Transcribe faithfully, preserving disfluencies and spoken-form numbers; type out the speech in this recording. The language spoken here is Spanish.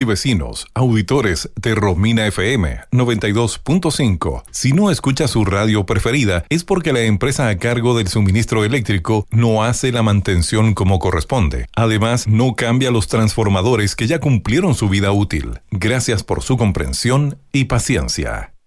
vecinos, auditores de Romina F M noventa y dos punto cinco. Si no escucha su radio preferida, es porque la empresa a cargo del suministro eléctrico no hace la mantención como corresponde. Además, no cambia los transformadores que ya cumplieron su vida útil. Gracias por su comprensión y paciencia.